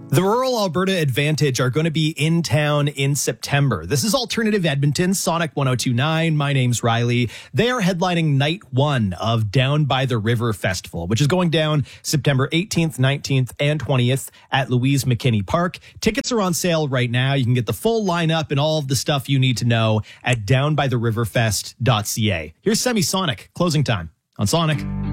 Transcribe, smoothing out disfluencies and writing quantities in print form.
The Rural Alberta Advantage are going to be in town in September. This is Alternative Edmonton, Sonic 102.9. My name's Riley. They are headlining night one of Down by the River Festival, which is going down September 18th, 19th, and 20th at Louise McKinney Park. Tickets are on sale right now. You can get the full lineup and all of the stuff you need to know at downbytheriverfest.ca. Here's Semisonic, closing time on Sonic.